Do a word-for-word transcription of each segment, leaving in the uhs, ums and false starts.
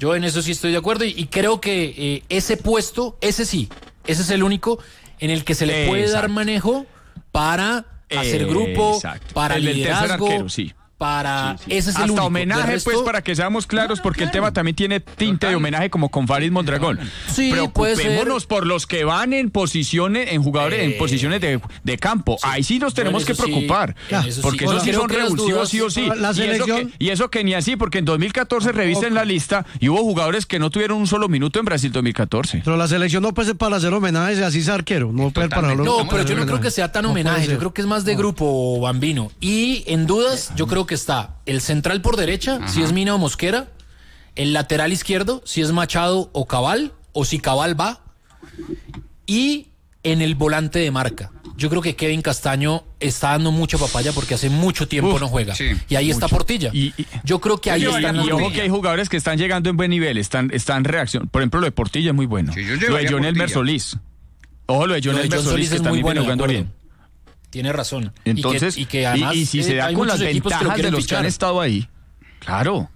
Yo en eso sí estoy de acuerdo y, y creo que eh, ese puesto, ese sí, ese es el único en el que se le puede Exacto. dar manejo para hacer grupo, Exacto. para el liderazgo, arquero, sí. para... Sí, sí. Ese es Hasta el único. homenaje, resto... pues, para que seamos claros, porque no, no, claro. el tema también tiene tinte Total. de homenaje, como con Farid Mondragón. Sí, Preocupémonos por los que van en posiciones, en jugadores, eh, en posiciones de, de campo. Sí. Ahí sí nos tenemos que preocupar, sí, eso porque sí. esos sí son revulsivos sí o sí. La y, selección... eso que, y eso que ni así, porque en dos mil catorce revisen okay. la lista y hubo jugadores que no tuvieron un solo minuto en Brasil dos mil catorce. Pero la selección no puede ser para hacer homenajes, así es arquero. No, puede para no pero yo no creo que sea tan homenaje, yo creo que es más de grupo, Bambino. Y en dudas, yo creo que está el central por derecha, Ajá. si es Mina o Mosquera, el lateral izquierdo, si es Machado o Cabal, o si Cabal va, y en el volante de marca. Yo creo que Kevin Castaño está dando mucha papaya porque hace mucho tiempo Uf, no juega. Sí, y ahí mucho. está Portilla. Y, y, yo creo que ahí están Y ojo que hay jugadores que están llegando en buen nivel, están, están reacción. Por ejemplo, lo de Portilla es muy bueno. Sí, lo de John Elmer Solís. Ojo, lo de John Elmer Solís, que también viene jugando bien. Tiene razón. Entonces, y, que, y, que además, y, y si eh, se da con las ventajas de los fichar. que han estado ahí, claro.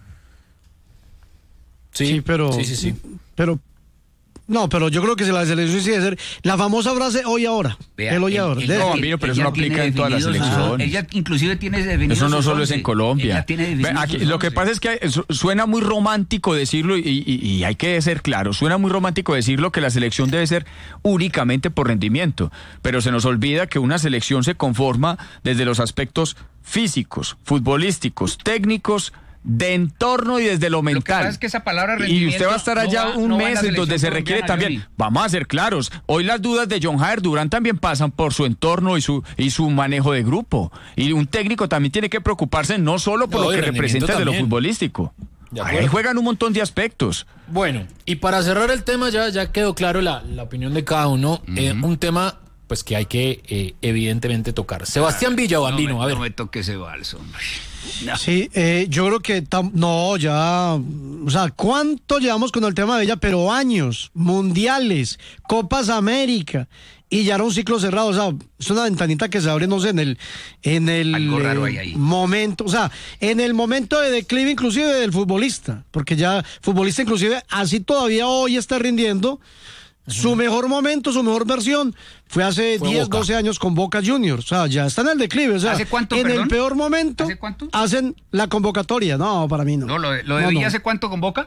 Sí, sí pero... Sí, sí, sí. Pero... No, pero yo creo que la selección sí debe ser la famosa frase hoy ahora. Vea, el hoy el, ahora. El, no, Bambino, pero eso no aplica en todas las selecciones. Ella inclusive tiene definido. Eso no solo es en Colombia. Aquí, lo que pasa es que suena muy romántico decirlo y, y, y hay que ser claro. Suena muy romántico decirlo que la selección debe ser únicamente por rendimiento, pero se nos olvida que una selección se conforma desde los aspectos físicos, futbolísticos, técnicos, de entorno y desde lo mental. Lo que pasa es que esa palabra y usted va a estar allá no va, un no mes en donde se requiere también. Johnny. Vamos a ser claros. Hoy las dudas de John Jair Durán también pasan por su entorno y su y su manejo de grupo. Y un técnico también tiene que preocuparse no solo por no, lo que representa también. de lo futbolístico. Ahí juegan un montón de aspectos. Bueno, y para cerrar el tema ya, ya quedó claro la, la opinión de cada uno. Uh-huh. Eh, un tema pues que hay que eh, evidentemente tocar. Sebastián Villa o Bambino, no me, a ver. No me toque ese vals, hombre. No. Sí, eh, yo creo que tam, no, ya, o sea, ¿cuánto llevamos con el tema de ella? Pero años, mundiales, Copas América, y ya era un ciclo cerrado, o sea, es una ventanita que se abre, no sé, en el, en el Algo raro hay ahí. momento, o sea, en el momento de declive inclusive del futbolista, porque ya futbolista inclusive así todavía hoy está rindiendo. Su mejor momento, su mejor versión fue hace fue diez, Boca. doce años con Boca Juniors. O sea, ya está en el declive. O sea, ¿hace cuánto, en perdón? el peor momento ¿Hace cuánto? hacen la convocatoria. No, para mí no. No, lo de, lo de no, Villa, no. ¿hace cuánto con Boca?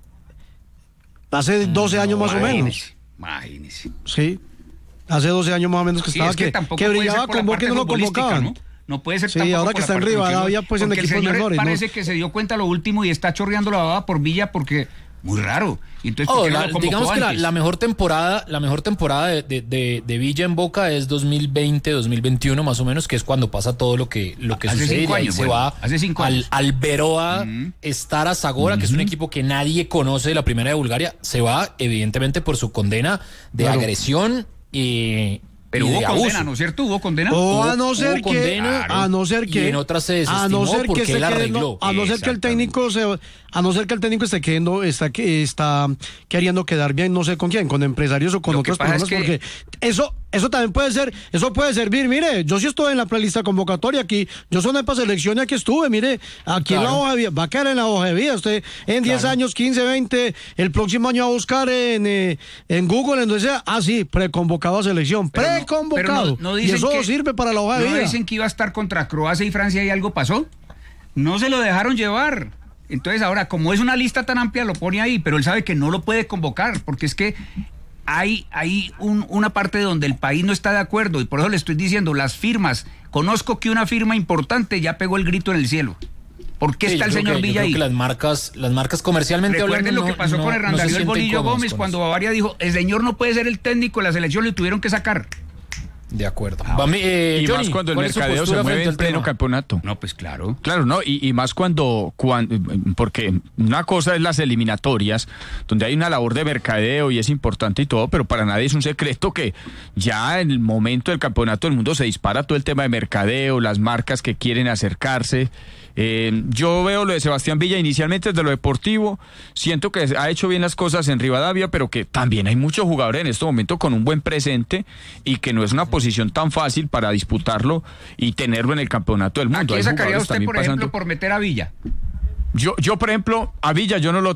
Hace doce años no, más imagínese, o menos. Imagínese. Sí, hace doce años más o menos que sí, estaba, es que, que, que brillaba con Boca y no lo convocaban. ¿no? No puede ser sí, tampoco ahora que está en Rivadavia, pues en equipos mejores. Parece ¿no? que se dio cuenta lo último y está chorreando la baba por Villa porque... Muy raro. Entonces, oh, la, digamos que la, la mejor temporada, la mejor temporada de, de, de, de Villa en Boca es dos mil veinte, dos mil veintiuno más o menos, que es cuando pasa todo lo que, lo que hace sucede. Cinco años, y se bueno, va hace cinco al, años. al Beroa, uh-huh. Stara Zagora, uh-huh. que es un equipo que nadie conoce de la primera de Bulgaria. Se va, evidentemente, por su condena de claro. agresión y... Pero y hubo de condena, abuso. ¿no es cierto? Hubo condena. O a no hubo, ser hubo que, condena, a no ser que, y en otras se desestimó a no ser porque que él arregló. No, a no ser que el técnico se, a no ser que el técnico esté queriendo, está que está queriendo quedar bien, no sé con quién, con empresarios o con Lo otras que pasa personas, es que... porque eso, eso también puede ser, eso puede servir. Mire, yo sí estoy en la playlist convocatoria aquí, yo soy para selección y aquí estuve, mire, aquí claro. en la hoja de vida, va a quedar en la hoja de vida, usted en diez claro. años, quince, veinte, el próximo año va a buscar en, eh, en Google, en donde sea, ah sí, preconvocado a selección, pero preconvocado, no, no, no y eso que... sirve para la hoja de ¿No vida? dicen que iba a estar contra Croacia y Francia y algo pasó? No se lo dejaron llevar. Entonces ahora, como es una lista tan amplia, lo pone ahí, pero él sabe que no lo puede convocar, porque es que hay, hay un, una parte donde el país no está de acuerdo, y por eso le estoy diciendo, las firmas, conozco que una firma importante ya pegó el grito en el cielo. ¿Por qué sí, está el señor que, Villa ahí? Que las marcas, las marcas comercialmente Recuerden hablando, lo que pasó no, con no, Hernán Darío no Bolillo Gómez cuando Bavaria dijo, el señor no puede ser el técnico de la selección, le tuvieron que sacar. De acuerdo. Ah, mí, eh, y Johnny, más cuando el mercadeo se mueve en pleno tema? campeonato. No, pues claro. Claro, no, y, y más cuando, cuando, porque una cosa es las eliminatorias, donde hay una labor de mercadeo y es importante y todo, pero para nadie es un secreto que ya en el momento del campeonato del mundo se dispara todo el tema de mercadeo, las marcas que quieren acercarse. Eh, yo veo lo de Sebastián Villa inicialmente desde lo deportivo, siento que ha hecho bien las cosas en Rivadavia, pero que también hay muchos jugadores en este momento con un buen presente y que no es una posición tan fácil para disputarlo y tenerlo en el campeonato del mundo. ¿A quién sacaría usted, por ejemplo, pasando... por meter a Villa? Yo, yo, por ejemplo, a Villa yo no lo